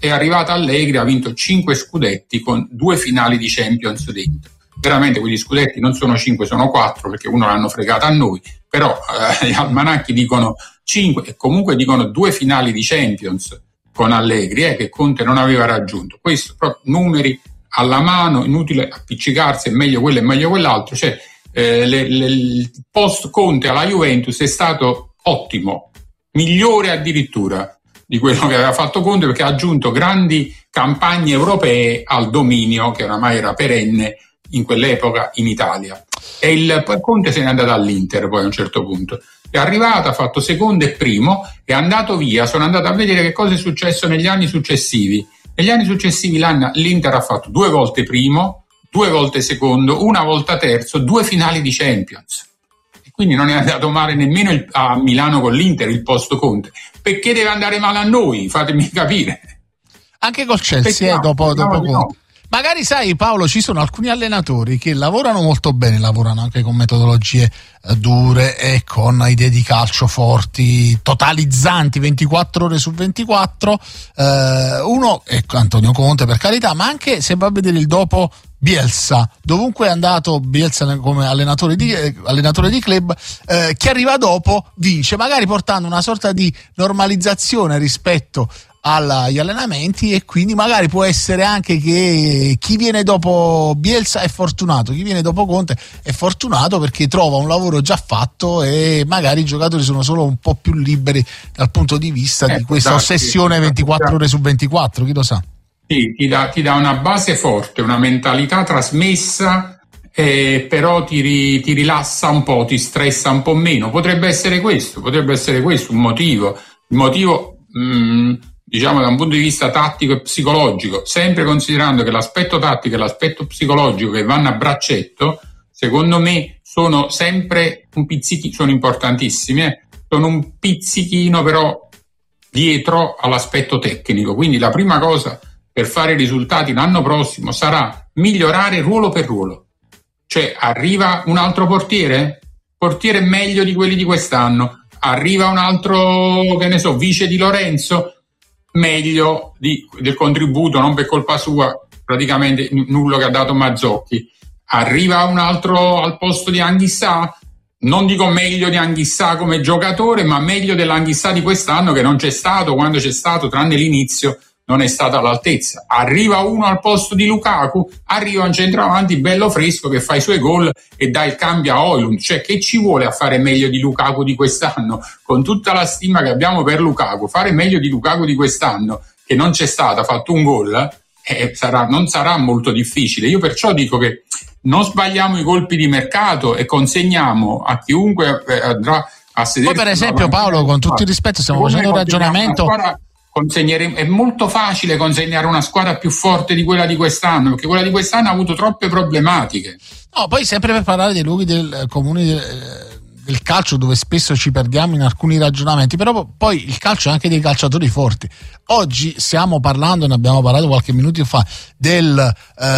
è arrivata Allegri, ha vinto 5 scudetti con 2 finali di Champions dentro. Veramente quegli scudetti non sono 5, sono 4, perché uno l'hanno fregato a noi, però gli almanacchi dicono 5 e comunque dicono 2 finali di Champions con Allegri, che Conte non aveva raggiunto. Questo, proprio numeri alla mano, inutile appiccicarsi, è meglio quello e meglio quell'altro. Cioè, il post Conte alla Juventus è stato ottimo, migliore addirittura di quello che aveva fatto Conte, perché ha aggiunto grandi campagne europee al dominio che oramai era perenne in quell'epoca in Italia. E poi Conte se n'è andato all'Inter poi a un certo punto. È arrivato, ha fatto secondo e primo, è andato via. Sono andato a vedere che cosa è successo negli anni successivi. Negli anni successivi l'Inter ha fatto 2 volte primo, 2 volte secondo, 1 volta terzo, 2 finali di Champions. E quindi non è andato male nemmeno a Milano con l'Inter il post Conte. Perché deve andare male a noi? Fatemi capire. Anche col Chelsea, dopo Conte. No. Magari sai Paolo, ci sono alcuni allenatori che lavorano molto bene, lavorano anche con metodologie dure e con idee di calcio forti, totalizzanti 24 ore su 24, uno è Antonio Conte, per carità, ma anche se va a vedere il dopo Bielsa, dovunque è andato Bielsa come allenatore di club, chi arriva dopo vince, magari portando una sorta di normalizzazione rispetto agli allenamenti, e quindi magari può essere anche che chi viene dopo Bielsa è fortunato, chi viene dopo Conte è fortunato perché trova un lavoro già fatto e magari i giocatori sono solo un po' più liberi dal punto di vista di questa ossessione 24 ore su 24, chi lo sa. Sì, ti dà una base forte, una mentalità trasmessa, però ti rilassa un po', ti stressa un po' meno. Potrebbe essere questo un motivo. Il motivo diciamo da un punto di vista tattico e psicologico, sempre considerando che l'aspetto tattico e l'aspetto psicologico che vanno a braccetto, secondo me sono sempre un pizzichino, sono importantissimi, sono un pizzichino però dietro all'aspetto tecnico. Quindi la prima cosa per fare i risultati l'anno prossimo sarà migliorare ruolo per ruolo. Cioè, arriva un altro portiere meglio di quelli di quest'anno, arriva un altro, che ne so, vice di Lorenzo, meglio del contributo, non per colpa sua, praticamente nullo che ha dato Mazzocchi. Arriva un altro al posto di Anghissà, non dico meglio di Anghissà come giocatore, ma meglio dell'Anghissà di quest'anno, che non c'è stato, quando c'è stato, tranne l'inizio, non è stato all'altezza. Arriva uno al posto di Lukaku, arriva un centravanti bello fresco che fa i suoi gol e dà il cambio a Højlund. Cioè, che ci vuole a fare meglio di Lukaku di quest'anno? Con tutta la stima che abbiamo per Lukaku, fare meglio di Lukaku di quest'anno, che non c'è stato, ha fatto un gol, non sarà molto difficile. Io perciò dico che non sbagliamo i colpi di mercato e consegniamo a chiunque andrà a sedere. Poi per esempio Paolo, con tutto il rispetto, stiamo facendo un ragionamento. È molto facile consegnare una squadra più forte di quella di quest'anno, perché quella di quest'anno ha avuto troppe problematiche. No, poi sempre per parlare dei luoghi comuni del calcio, dove spesso ci perdiamo in alcuni ragionamenti, però poi il calcio è anche dei calciatori forti. Oggi stiamo parlando, ne abbiamo parlato qualche minuto fa, del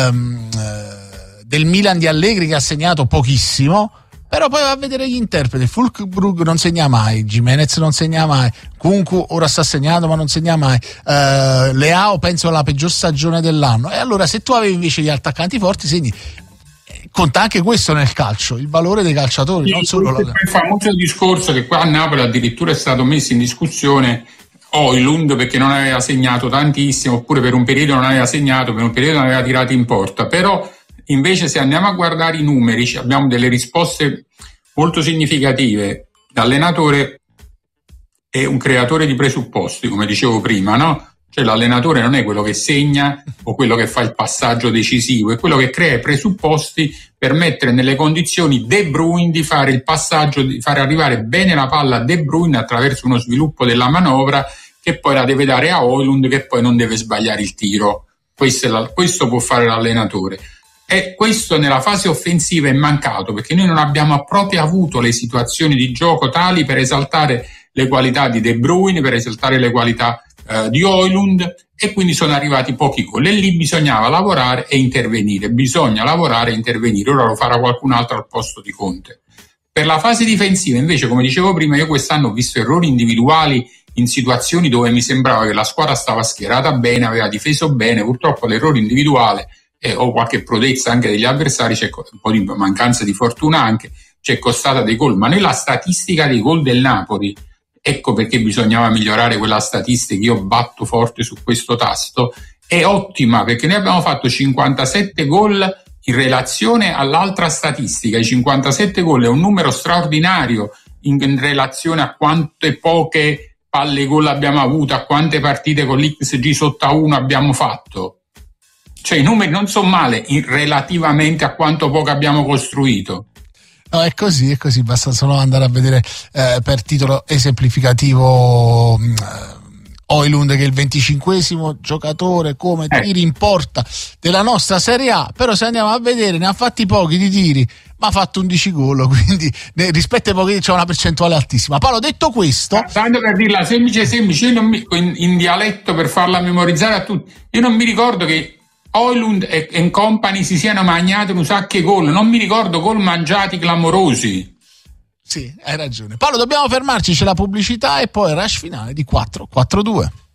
Milan di Allegri, che ha segnato pochissimo. Però poi va a vedere gli interpreti. Füllkrug non segna mai, Gimenez non segna mai, Kunku ora sta segnando ma non segna mai, Leao penso alla peggior stagione dell'anno. E allora se tu avevi invece gli attaccanti forti, segni. Conta anche questo nel calcio, il valore dei calciatori, sì, non solo fa molto il discorso che qua a Napoli addirittura è stato messo in discussione Højlund perché non aveva segnato tantissimo, oppure per un periodo non aveva segnato, per un periodo non aveva tirato in porta. Però invece se andiamo a guardare i numeri abbiamo delle risposte molto significative. L'allenatore è un creatore di presupposti, come dicevo prima, no? Cioè l'allenatore non è quello che segna o quello che fa il passaggio decisivo, è quello che crea i presupposti per mettere nelle condizioni De Bruyne di fare il passaggio, di fare arrivare bene la palla a De Bruyne attraverso uno sviluppo della manovra che poi la deve dare a Højlund, che poi non deve sbagliare il tiro. Questo può fare l'allenatore. E questo nella fase offensiva è mancato, perché noi non abbiamo proprio avuto le situazioni di gioco tali per esaltare le qualità di De Bruyne, per esaltare le qualità di Højlund, e quindi sono arrivati pochi gol. E lì bisognava lavorare e intervenire. Bisogna lavorare e intervenire. Ora lo farà qualcun altro al posto di Conte. Per la fase difensiva, invece, come dicevo prima, io quest'anno ho visto errori individuali in situazioni dove mi sembrava che la squadra stava schierata bene, aveva difeso bene, purtroppo l'errore individuale o qualche prodezza anche degli avversari, c'è un po' di mancanza di fortuna anche, ci è costata dei gol. Ma nella statistica dei gol del Napoli, ecco perché bisognava migliorare quella statistica, io batto forte su questo tasto, è ottima, perché noi abbiamo fatto 57 gol in relazione all'altra statistica. I 57 gol è un numero straordinario in relazione a quante poche palle gol abbiamo avuto, a quante partite con l'XG sotto a 1 abbiamo fatto. Cioè i numeri non sono male relativamente a quanto poco abbiamo costruito. No, è così, basta solo andare a vedere per titolo esemplificativo Højlund, che è il 25esimo giocatore come tiri in porta della nostra Serie A, però se andiamo a vedere ne ha fatti pochi di tiri, ma ha fatto 11 gol, quindi rispetto ai pochi c'è una percentuale altissima. Paolo, detto questo, tanto per dirla semplice, io non in dialetto, per farla memorizzare a tutti, io non mi ricordo che Højlund e company si siano mangiati un sacco di gol, non mi ricordo gol mangiati clamorosi. Sì, hai ragione. Paolo, dobbiamo fermarci, c'è la pubblicità e poi il rush finale di 4-4-2.